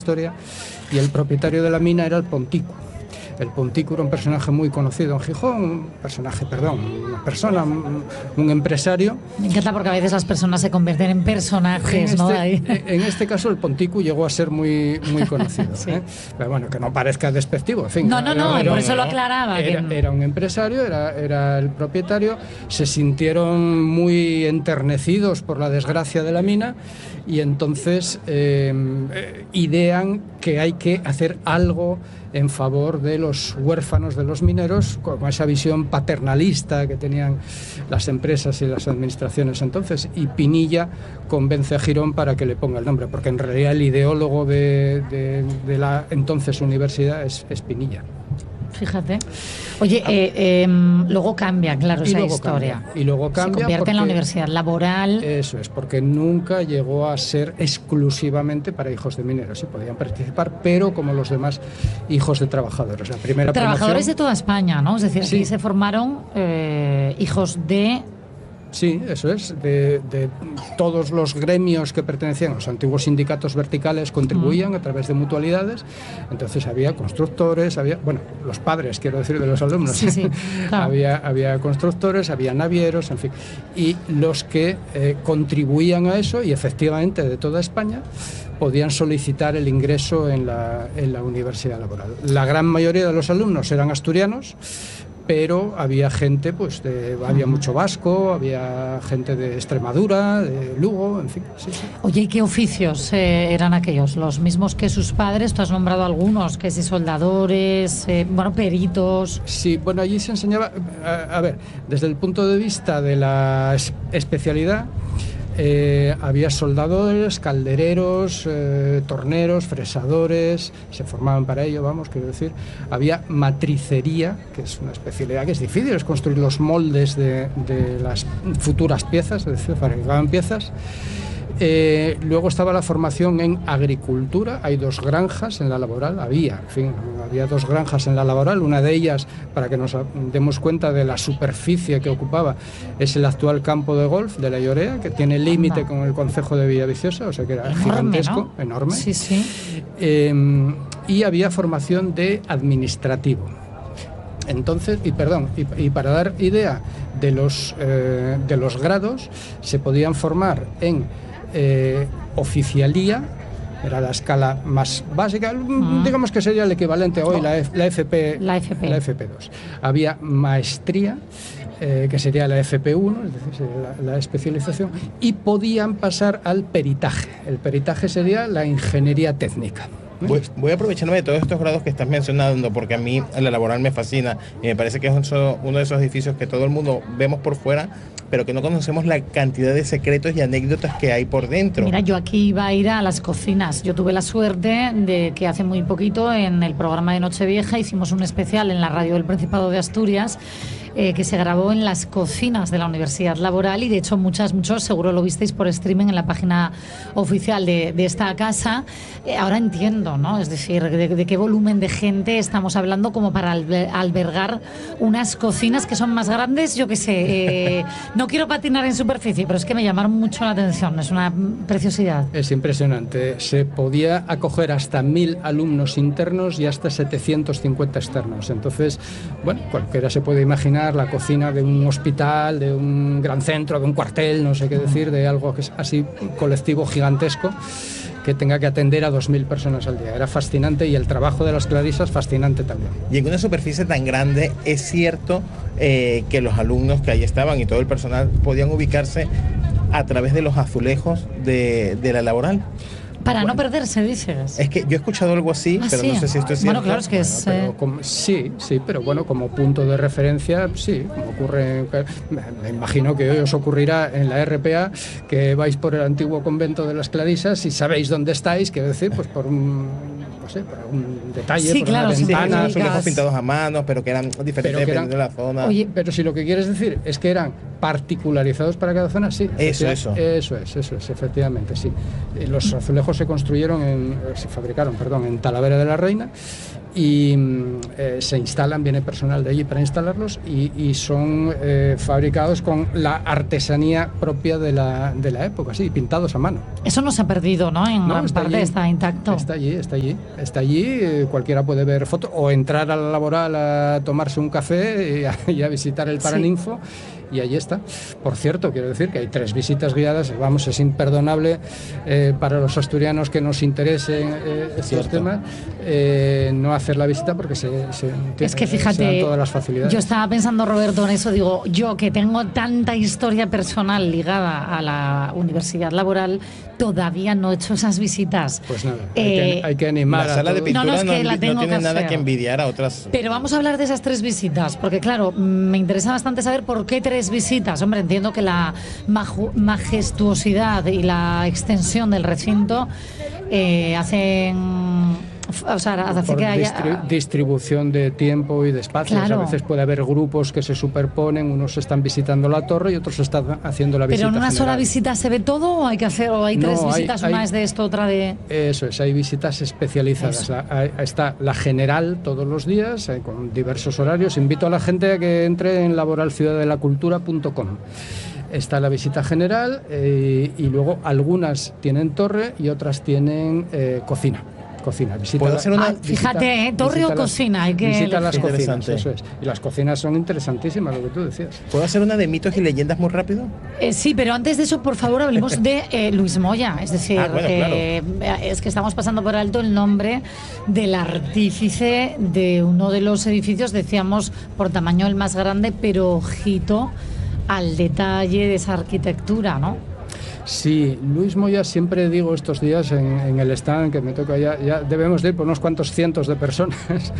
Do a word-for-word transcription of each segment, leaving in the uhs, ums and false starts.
historia, y el propietario de la mina era el Ponticu. El Ponticu era un personaje muy conocido en Gijón, un personaje, perdón, una persona, un, un empresario. Me encanta porque a veces las personas se convierten en personajes, en ¿no? Este, Ahí. En este caso el Ponticu llegó a ser muy, muy conocido. Sí. ¿eh? Pero bueno, que no parezca despectivo. En fin, no, no, no, era, por eso no, lo aclaraba. Era, que... era un empresario, era, era el propietario, se sintieron muy enternecidos por la desgracia de la mina y entonces eh, eh, idean que hay que hacer algo en favor de los huérfanos de los mineros, con esa visión paternalista que tenían las empresas y las administraciones entonces, y Pinilla convence a Girón para que le ponga el nombre, porque en realidad el ideólogo de, de, de la entonces universidad es, es Pinilla. Fíjate. Oye, eh, eh, luego cambia, claro, esa historia. Cambia, y luego cambia. Se convierte porque, en la universidad laboral. Eso es, porque nunca llegó a ser exclusivamente para hijos de mineros. Sí podían participar, pero como los demás hijos de trabajadores. La primera Trabajadores promoción, de toda España, ¿no? Es decir, sí. Aquí se formaron eh, hijos de... Sí, eso es, de, de todos los gremios que pertenecían a los antiguos sindicatos verticales contribuían mm. a través de mutualidades, entonces había constructores, había, bueno, los padres, quiero decir, de los alumnos, sí, sí, claro. había, había constructores, había navieros, en fin, y los que eh, contribuían a eso, y efectivamente de toda España, podían solicitar el ingreso en la, en la universidad laboral. La gran mayoría de los alumnos eran asturianos, pero había gente, pues, de, había mucho vasco, había gente de Extremadura, de Lugo, en fin. Sí, sí. Oye, ¿y qué oficios eh, eran aquellos? ¿Los mismos que sus padres? Tú has nombrado algunos, que si soldadores, eh, bueno, peritos. Sí, bueno, allí se enseñaba, a, a ver, desde el punto de vista de la es, especialidad, Eh, había soldadores, caldereros, eh, torneros, fresadores, se formaban para ello, vamos, quiero decir. Había matricería, que es una especialidad que es difícil, es construir los moldes de, de las futuras piezas, es decir, fabricaban piezas. Eh, luego estaba la formación en agricultura, hay dos granjas en la laboral, había, en fin, había dos granjas en la laboral, una de ellas, para que nos demos cuenta de la superficie que ocupaba, es el actual campo de golf de la Llorea, que tiene límite con el concejo de Villaviciosa, o sea que era enorme, gigantesco, ¿no? Enorme. Sí, sí. Eh, y había formación de administrativo. Entonces, y perdón, y, y para dar idea de los, eh, de los grados, se podían formar en Eh, oficialía, era la escala más básica, uh-huh. digamos que sería el equivalente a hoy, oh. la, F, la, F P, la F P. La F P dos. Había maestría, eh, que sería la F P uno, es decir, la, la especialización, y podían pasar al peritaje. El peritaje sería la ingeniería técnica. Voy, voy aprovechándome de todos estos grados que estás mencionando, porque a mí la laboral me fascina y me parece que es uno de esos edificios que todo el mundo vemos por fuera, pero que no conocemos la cantidad de secretos y anécdotas que hay por dentro. Mira, yo aquí iba a ir a las cocinas. Yo tuve la suerte de que hace muy poquito en el programa de Nochevieja hicimos un especial en la radio del Principado de Asturias, Eh, que se grabó en las cocinas de la Universidad Laboral, y de hecho muchas, muchos seguro lo visteis por streaming en la página oficial de, de esta casa. Eh, ahora entiendo, ¿no? Es decir, de, de qué volumen de gente estamos hablando como para alber, albergar unas cocinas que son más grandes, yo qué sé, eh, no quiero patinar en superficie, pero es que me llamaron mucho la atención, es una preciosidad. Es impresionante, se podía acoger hasta mil alumnos internos y hasta setecientos cincuenta externos, entonces, bueno, cualquiera se puede imaginar la cocina de un hospital, de un gran centro, de un cuartel, no sé qué decir, de algo que es así colectivo gigantesco, que tenga que atender a dos mil personas al día. Era fascinante, y el trabajo de las clarisas fascinante también. Y en una superficie tan grande, es cierto eh, que los alumnos que ahí estaban y todo el personal podían ubicarse a través de los azulejos de, de la laboral. Para bueno, no perderse, dices. Es que yo he escuchado algo así, ah, pero sí. no sé si esto es cierto. Bueno, claro, es que bueno, es... pero Eh... como, sí, sí, pero bueno, como punto de referencia, sí, como ocurre... Me imagino que hoy os ocurrirá en la R P A que vais por el antiguo convento de las Clarisas y sabéis dónde estáis, quiero decir, pues por un... no sé, por un detalle, sí, por claro, una ventana... Sí, azulejos pintados a mano, pero que eran diferentes pero que dependiendo eran, de la zona. Oye, pero si lo que quieres decir es que eran particularizados para cada zona, sí. Eso, eso. Eso es, eso es, efectivamente, sí. Los azulejos se construyeron, en, se fabricaron, perdón, en Talavera de la Reina, y eh, se instalan, viene personal de allí para instalarlos y, y son eh, fabricados con la artesanía propia de la, de la época, sí, pintados a mano. Eso no se ha perdido, ¿no? En No, gran está parte allí. está intacto. Está allí, está allí. Está allí, eh, cualquiera puede ver fotos o entrar a la laboral a tomarse un café y a, y a visitar el Paraninfo. Y allí está. Por cierto, quiero decir que hay tres visitas guiadas. Vamos, es imperdonable eh, para los asturianos que nos interesen eh, estos Cierto. temas eh, no hacer la visita porque se, se, Es que se fíjate, dan todas las facilidades. yo estaba pensando, Roberto, en eso. Digo, yo que tengo tanta historia personal ligada a la universidad laboral, todavía no he hecho esas visitas. Pues nada, hay, Eh, que, hay que animar La a sala de todos. pintura No, no, no, es que la no tengo tiene que nada hacer. que envidiar a otras. Pero vamos a hablar de esas tres visitas, porque claro, me interesa bastante saber por qué tres visitas. Hombre, entiendo que la maju- majestuosidad y la extensión del recinto eh, hacen, o sea, hace Por que haya... distri- distribución de tiempo y de espacios. Claro. A veces puede haber grupos que se superponen, unos están visitando la torre y otros están haciendo la visita Pero en una sola general. visita se ve todo o hay que hacer, o hay No, tres hay- visitas, hay- una es de esto, otra de... Eso es, hay visitas especializadas. Eso. La- hay- está la general todos los días, eh, con diversos horarios. Invito a la gente a que entre en laboral ciudad de la cultura punto com. Está la visita general eh, y luego algunas tienen torre y otras tienen eh, cocina. Cocina, visita. ¿Puedo la- hacer una- Ah, fíjate, ¿eh? Torre visita o las- cocina, hay que visita las elegir. cocinas, Interesante. eso es. Y las cocinas son interesantísimas, lo que tú decías. ¿Puedo hacer una de mitos y leyendas muy rápido? Eh, sí, pero antes de eso, por favor, hablemos de eh, Luis Moya. Es decir, Ah, bueno, eh, es que estamos pasando por alto el nombre del artífice de uno de los edificios, decíamos, por tamaño el más grande, pero ojito al detalle de esa arquitectura, ¿no? Sí, Luis Moya, siempre digo estos días en, en el stand que me toca ya, ya debemos de ir por unos cuantos cientos de personas,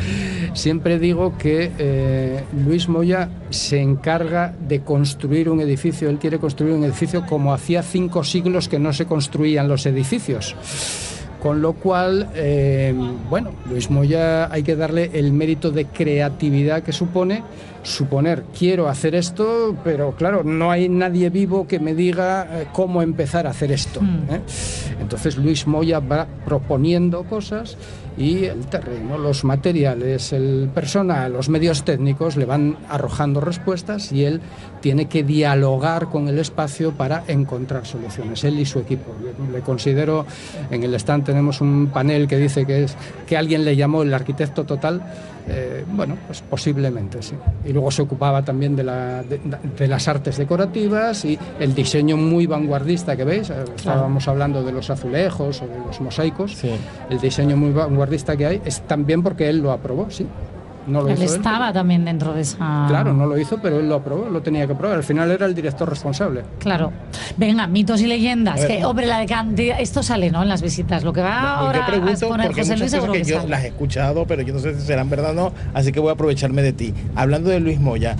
siempre digo que eh, Luis Moya se encarga de construir un edificio, él quiere construir un edificio como hacía cinco siglos que no se construían los edificios. Con lo cual, eh, bueno, Luis Moya hay que darle el mérito de creatividad que supone suponer, quiero hacer esto, pero claro, no hay nadie vivo que me diga eh, cómo empezar a hacer esto. Mm. ¿eh? Entonces Luis Moya va proponiendo cosas y el terreno, los materiales, el personal, los medios técnicos le van arrojando respuestas y él tiene que dialogar con el espacio para encontrar soluciones, él y su equipo. Le, le considero, en el stand tenemos un panel que dice que es que alguien le llamó el arquitecto total. Eh, bueno, pues posiblemente sí. Y luego se ocupaba también de, la, de, de las artes decorativas y el diseño muy vanguardista que veis. Eh, estábamos hablando de los azulejos o de los mosaicos. Sí. El diseño muy vanguardista que hay es también porque él lo aprobó, sí. No lo Él hizo él. estaba también dentro de esa... Claro, no lo hizo, pero él lo aprobó, lo tenía que aprobar. Al final era el director responsable. Claro. Venga, mitos y leyendas. A ver. Que, hombre, la de cantidad... Esto sale, ¿no? En las visitas. Lo que va Yo ahora a pregunto exponer porque hay José muchas Luis cosas seguro que que yo sale. las he escuchado, pero yo no sé si serán verdad o no, así que voy a aprovecharme de ti. Hablando de Luis Moya,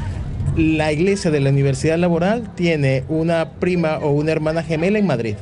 la iglesia de la Universidad Laboral tiene una prima o una hermana gemela en Madrid.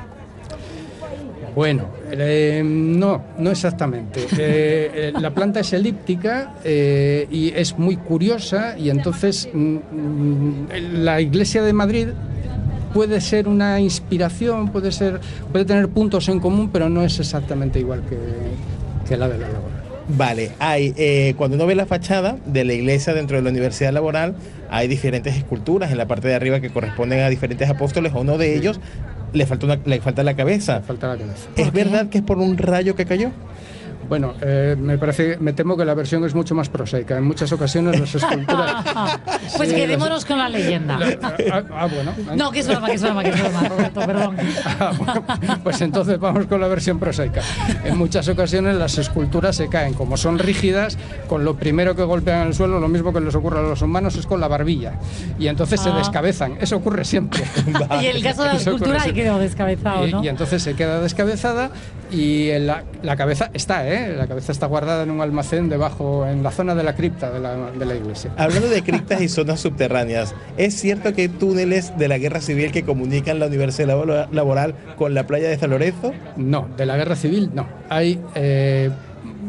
Bueno, eh, no, no exactamente. Eh, eh, la planta es elíptica eh, y es muy curiosa y entonces mm, mm, la iglesia de Madrid puede ser una inspiración, puede ser, puede tener puntos en común, pero no es exactamente igual que, que la de la Laboral. Vale, hay eh, cuando uno ve la fachada de la iglesia dentro de la Universidad Laboral, hay diferentes esculturas en la parte de arriba que corresponden a diferentes apóstoles. A uno de ellos le falta, una, le falta la cabeza. Falta la cabeza. ¿Es ¿Por qué? verdad que es por un rayo que cayó? Bueno, eh, me parece, me temo que la versión es mucho más prosaica. En muchas ocasiones las esculturas. Pues Sí, quedémonos con la leyenda. la- ah, ah, bueno. No, que es broma, que es broma, que es broma, Roberto, perdón. Ah, bueno, pues entonces vamos con la versión prosaica. En muchas ocasiones las esculturas se caen, como son rígidas, con lo primero que golpean el suelo, lo mismo que les ocurre a los humanos, es con la barbilla. Y entonces se Ah. descabezan. Eso ocurre siempre. Y el caso de la Eso ocurre escultura ahí siempre. quedó descabezado, Y, ¿no? y entonces se queda descabezada y en la, la cabeza está, ¿eh? La cabeza está guardada en un almacén debajo, en la zona de la cripta de la, de la iglesia. Hablando de criptas y zonas subterráneas, ¿es cierto que hay túneles de la guerra civil que comunican la Universidad Labo- Laboral con la playa de San Lorenzo? No, de la guerra civil no. Hay eh,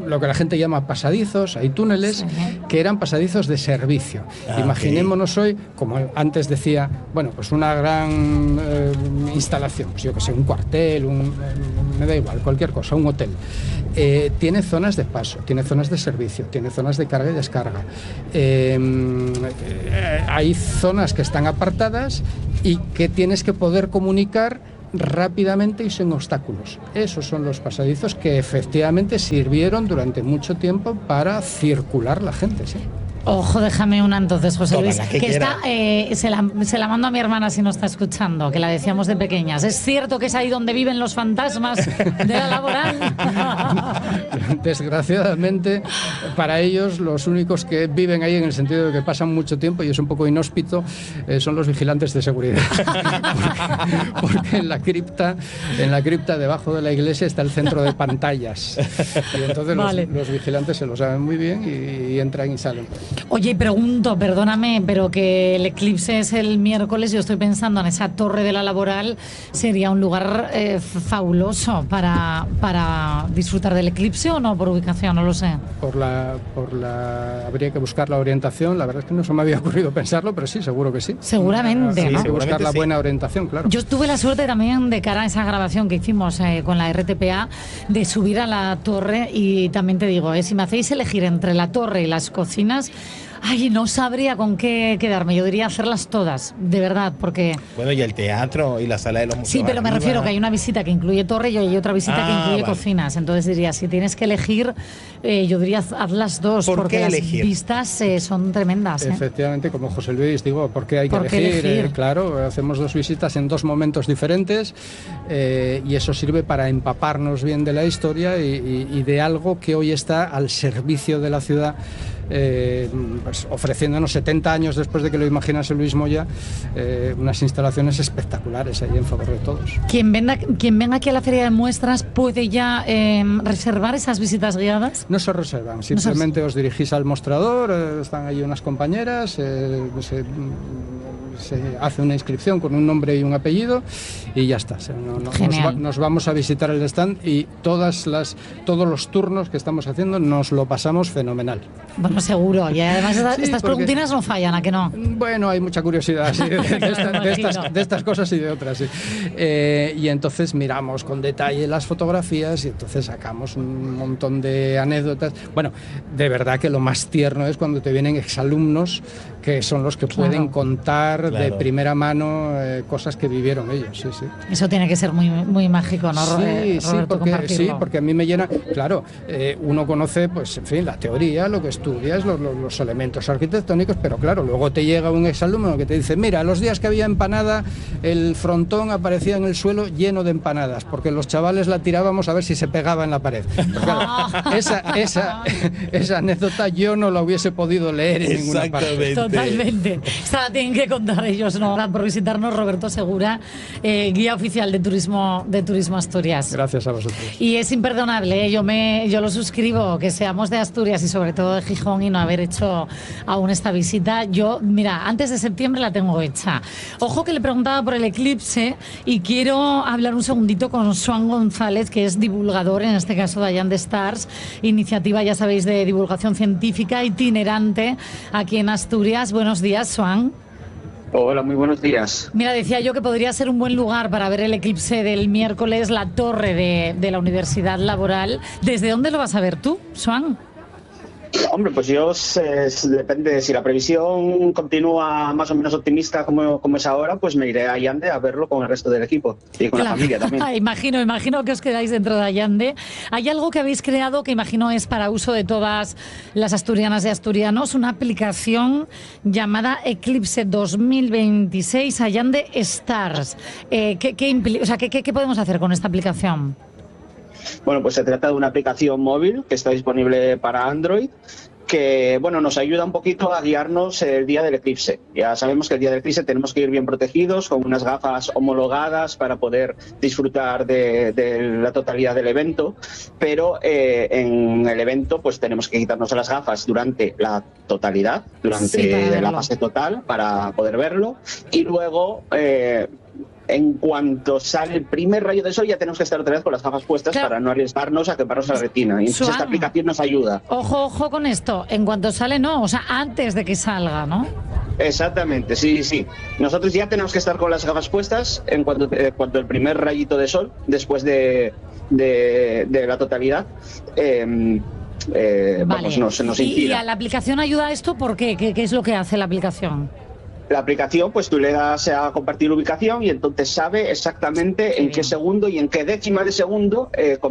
lo que la gente llama pasadizos, hay túneles sí. que eran pasadizos de servicio. Ah, Imaginémonos okay. hoy, como antes decía, bueno, pues una gran eh, instalación, pues yo que sé, un cuartel, un, eh, me da igual, cualquier cosa, un hotel. Eh, tiene zonas de paso, tiene zonas de servicio, tiene zonas de carga y descarga. Eh, eh, hay zonas que están apartadas y que tienes que poder comunicar rápidamente y sin obstáculos. Esos son los pasadizos que efectivamente sirvieron durante mucho tiempo para circular la gente, ¿sí? Ojo, déjame una entonces, José Luis, Toma, que, que está, eh, se, la, se la mando a mi hermana si no está escuchando, que la decíamos de pequeñas. ¿Es cierto que es ahí donde viven los fantasmas de la laboral? Desgraciadamente, para ellos, los únicos que viven ahí en el sentido de que pasan mucho tiempo, y es un poco inhóspito, eh, son los vigilantes de seguridad. porque, porque en la cripta, en la cripta debajo de la iglesia está el centro de pantallas. Y entonces vale. los, los vigilantes se lo saben muy bien y, y entran y salen. Oye, pregunto, perdóname, pero que el eclipse es el miércoles, yo estoy pensando en esa torre de la Laboral, sería un lugar eh, fabuloso para, para disfrutar del eclipse, ¿o no? Por ubicación, no lo sé. Por la, por la, habría que buscar la orientación, la verdad es que no se me había ocurrido pensarlo, pero sí, seguro que sí. Seguramente, sí, ¿no? Hay que buscar la sí. buena orientación, claro. Yo tuve la suerte también, de cara a esa grabación que hicimos eh, con la R T P A, de subir a la torre, y también te digo, eh, si me hacéis elegir entre la torre y las cocinas, ay, no sabría con qué quedarme. Yo diría hacerlas todas, de verdad, porque... Bueno, y el teatro y la sala de los museos. Sí, pero me arriba. refiero que hay una visita que incluye torre y hay otra visita ah, que incluye vale. cocinas. Entonces diría, si tienes que elegir, eh, yo diría haz las dos, ¿Por porque qué las elegir? vistas eh, son tremendas. ¿eh? Efectivamente, como José Luis, digo, ¿por qué hay que ¿Por qué elegir? elegir? Eh, claro, hacemos dos visitas en dos momentos diferentes eh, y eso sirve para empaparnos bien de la historia y, y, y de algo que hoy está al servicio de la ciudad. Eh, pues ofreciéndonos setenta años después de que lo imaginase Luis Moya, eh, unas instalaciones espectaculares ahí en favor de todos. Quien venga, quien venga aquí a la Feria de Muestras puede ya eh, reservar esas visitas guiadas. No se reservan, simplemente no se... os dirigís al mostrador, eh, están ahí unas compañeras, eh, se, se hace una inscripción con un nombre y un apellido y ya está. No, no, nos, va, nos vamos a visitar el stand y todas las, todos los turnos que estamos haciendo nos lo pasamos fenomenal. Bueno, seguro, y además estas, sí, estas porque, preguntinas no fallan, ¿a que no? Bueno, hay mucha curiosidad sí, de, de, esta, de, estas, de estas cosas y de otras, sí. Eh, y entonces miramos con detalle las fotografías y entonces sacamos un montón de anécdotas. Bueno, de verdad que lo más tierno es cuando te vienen exalumnos que son los que claro. pueden contar claro. de primera mano eh, cosas que vivieron ellos, sí, sí. Eso tiene que ser muy, muy mágico, ¿no, sí, eh, sí, porque, sí, porque a mí me llena, claro, eh, uno conoce, pues, en fin, la teoría, lo que estudias, los, los, los elementos arquitectónicos, pero claro, luego te llega un exalumno que te dice, mira, los días que había empanada, el frontón aparecía en el suelo lleno de empanadas, porque los chavales la tirábamos a ver si se pegaba en la pared. Claro, esa, esa, esa anécdota yo no la hubiese podido leer en ninguna parte. Totalmente. Esta la tienen que contar ellos, ¿no? Por visitarnos, Roberto Segura, eh, guía oficial de turismo de Turismo Asturias. Gracias a vosotros. Y es imperdonable, ¿eh? yo me yo lo suscribo, que seamos de Asturias y sobre todo de Gijón y no haber hecho aún esta visita. Yo, mira, antes de septiembre la tengo hecha. Ojo que le preguntaba por el eclipse y quiero hablar un segundito con Joan González, que es divulgador, en este caso de Allende Stars, iniciativa, ya sabéis, de divulgación científica itinerante aquí en Asturias. Buenos días, Joan. Hola, muy buenos días. Mira, decía yo que podría ser un buen lugar para ver el eclipse del miércoles, la torre de, de la Universidad Laboral. ¿Desde dónde lo vas a ver tú, Joan? Hombre, pues yo, eh, depende, si la previsión continúa más o menos optimista como, como es ahora, pues me iré a Allande a verlo con el resto del equipo y con claro. la familia también. imagino, imagino que os quedáis dentro de Allande. ¿Hay algo que habéis creado que imagino es para uso de todas las asturianas y asturianos? Una aplicación llamada Eclipse dos mil veintiséis Allende Stars. Eh, ¿qué, qué, impli- o sea, ¿qué, qué, ¿Qué podemos hacer con esta aplicación? Bueno, pues se trata de una aplicación móvil que está disponible para Android, que bueno, nos ayuda un poquito a guiarnos el día del eclipse. Ya sabemos que el día del eclipse tenemos que ir bien protegidos, con unas gafas homologadas para poder disfrutar de, de la totalidad del evento, pero eh, en el evento pues tenemos que quitarnos las gafas durante la totalidad, durante sí, la fase total, para poder verlo, y luego... Eh, en cuanto sale el primer rayo de sol ya tenemos que estar otra vez con las gafas puestas, claro, para no arriesgarnos a quemarnos la retina. Y entonces Suan, esta aplicación nos ayuda. Ojo, ojo con esto. En cuanto sale, no, o sea, antes de que salga, ¿no? Exactamente, sí, sí. Nosotros ya tenemos que estar con las gafas puestas en cuanto, eh, cuanto el primer rayito de sol, después de, de, de la totalidad, eh, eh, vale. vamos, nos, nos ¿Y, impida. ¿Y a la aplicación ayuda a esto? ¿Por qué? ¿Qué, qué es lo que hace la aplicación? La aplicación, pues tú le das a compartir ubicación y entonces sabe exactamente Qué en bien. qué segundo y en qué décima de segundo eh,